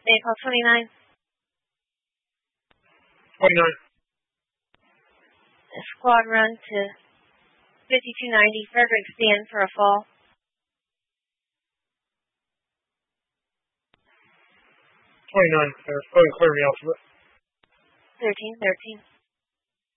Vehicle 29. 29. A squad run to 5290 Fredericks Bend for a fall. 29. Clear me off of it. 1313.